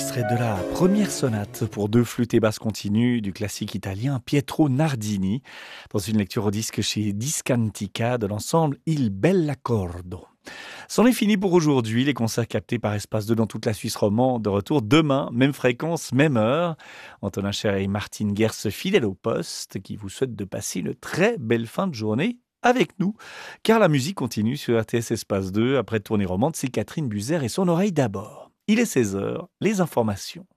extrait de la première sonate pour deux flûtes et basses continues du classique italien Pietro Nardini, dans une lecture au disque chez Discantica de l'ensemble Il Bell'Accordo. C'en est fini pour aujourd'hui, les concerts captés par Espace 2 dans toute la Suisse romande. De retour demain, même fréquence, même heure. Antonin Cher et Martine Gers, fidèles au poste, qui vous souhaitent de passer une très belle fin de journée avec nous, car la musique continue sur RTS Espace 2. Après Tournée romande, c'est Catherine Buzer et son oreille d'abord. Il est 16h, les informations.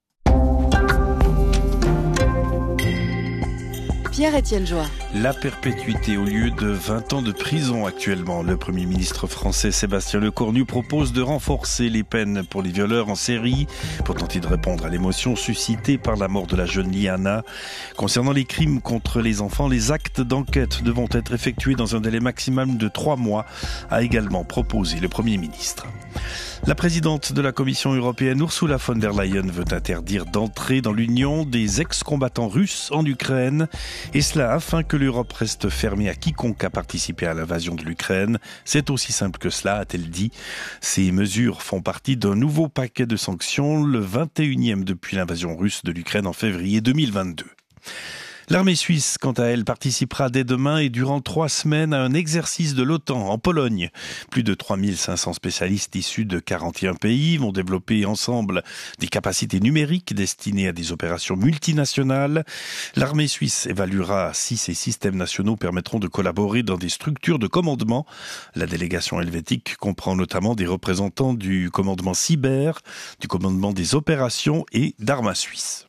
Pierre-Étienne Joie. La perpétuité au lieu de 20 ans de prison actuellement. Le Premier ministre français Sébastien Lecornu propose de renforcer les peines pour les violeurs en série pour tenter de répondre à l'émotion suscitée par la mort de la jeune Liana. Concernant les crimes contre les enfants, les actes d'enquête devront être effectués dans un délai maximum de 3 mois, a également proposé le Premier ministre. La présidente de la Commission européenne, Ursula von der Leyen, veut interdire d'entrer dans l'Union des ex-combattants russes en Ukraine, et cela afin que l'Europe reste fermée à quiconque a participé à l'invasion de l'Ukraine. C'est aussi simple que cela, a-t-elle dit. Ces mesures font partie d'un nouveau paquet de sanctions, le 21e depuis l'invasion russe de l'Ukraine en février 2022. L'armée suisse, quant à elle, participera dès demain et durant 3 semaines à un exercice de l'OTAN en Pologne. Plus de 3500 spécialistes issus de 41 pays vont développer ensemble des capacités numériques destinées à des opérations multinationales. L'armée suisse évaluera si ces systèmes nationaux permettront de collaborer dans des structures de commandement. La délégation helvétique comprend notamment des représentants du commandement cyber, du commandement des opérations et d'Arma Suisse.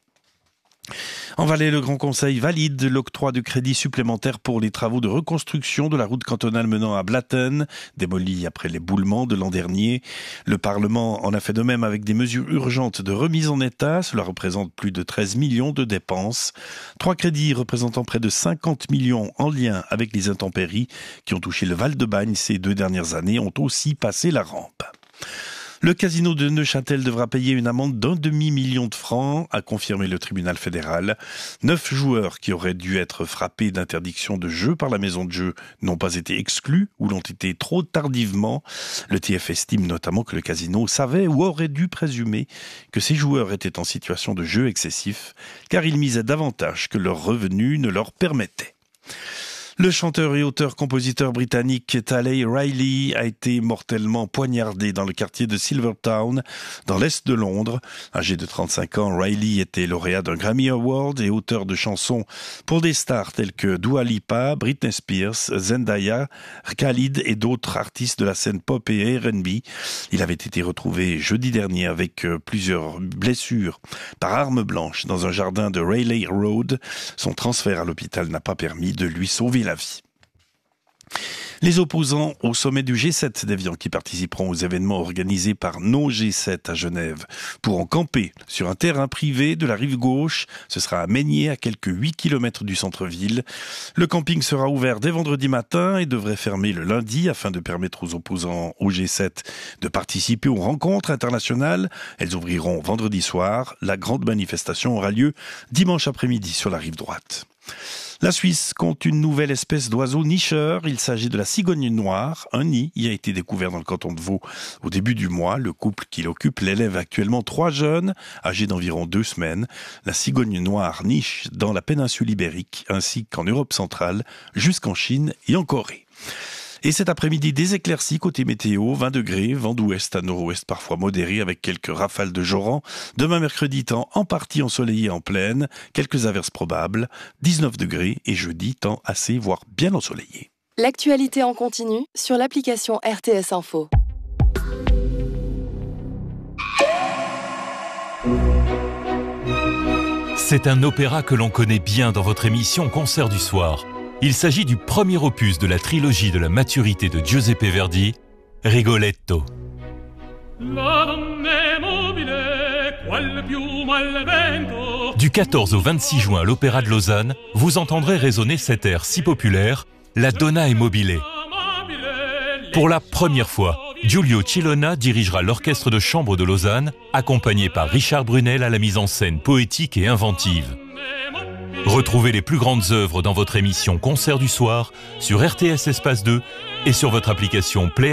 En Valais, le Grand Conseil valide l'octroi de crédits supplémentaires pour les travaux de reconstruction de la route cantonale menant à Blatten, démolie après l'éboulement de l'an dernier. Le Parlement en a fait de même avec des mesures urgentes de remise en état. Cela représente plus de 13 millions de dépenses. 3 crédits représentant près de 50 millions en lien avec les intempéries qui ont touché le Val-de-Bagne ces 2 dernières années ont aussi passé la rampe. Le casino de Neuchâtel devra payer une amende d'1,5 million de francs, a confirmé le tribunal fédéral. 9 joueurs qui auraient dû être frappés d'interdiction de jeu par la maison de jeu n'ont pas été exclus ou l'ont été trop tardivement. Le TF estime notamment que le casino savait ou aurait dû présumer que ces joueurs étaient en situation de jeu excessif, car ils misaient davantage que leurs revenus ne leur permettaient. Le chanteur et auteur-compositeur britannique Talley Riley a été mortellement poignardé dans le quartier de Silvertown, dans l'est de Londres. Âgé de 35 ans, Riley était lauréat d'un Grammy Award et auteur de chansons pour des stars telles que Dua Lipa, Britney Spears, Zendaya, Khalid et d'autres artistes de la scène pop et R&B. Il avait été retrouvé jeudi dernier avec plusieurs blessures par arme blanche dans un jardin de Rayleigh Road. Son transfert à l'hôpital n'a pas permis de lui sauver la vie. Les opposants au sommet du G7 d'Évian qui participeront aux événements organisés par No G7 à Genève pourront camper sur un terrain privé de la rive gauche. Ce sera à Meignier, à quelques 8 km du centre-ville. Le camping sera ouvert dès vendredi matin et devrait fermer le lundi afin de permettre aux opposants au G7 de participer aux rencontres internationales. Elles ouvriront vendredi soir. La grande manifestation aura lieu dimanche après-midi sur la rive droite. La Suisse compte une nouvelle espèce d'oiseau nicheur. Il s'agit de la cigogne noire. Un nid y a été découvert dans le canton de Vaud au début du mois. Le couple qui l'occupe l'élève actuellement 3 jeunes, âgés d'environ 2 semaines. La cigogne noire niche dans la péninsule ibérique ainsi qu'en Europe centrale, jusqu'en Chine et en Corée. Et cet après-midi, des éclaircies côté météo, 20 degrés, vent d'ouest à nord-ouest parfois modéré avec quelques rafales de joran. Demain mercredi, temps en partie ensoleillé en plaine, quelques averses probables, 19 degrés et jeudi, temps assez voire bien ensoleillé. L'actualité en continu sur l'application RTS Info. C'est un opéra que l'on connaît bien dans votre émission Concert du soir. Il s'agit du premier opus de la trilogie de la maturité de Giuseppe Verdi, Rigoletto. Du 14 au 26 juin à l'Opéra de Lausanne, vous entendrez résonner cet air si populaire, la Donna e Mobile. Pour la première fois, Giulio Cilona dirigera l'orchestre de chambre de Lausanne, accompagné par Richard Brunel à la mise en scène poétique et inventive. Retrouvez les plus grandes œuvres dans votre émission Concert du soir sur RTS Espace 2 et sur votre application Play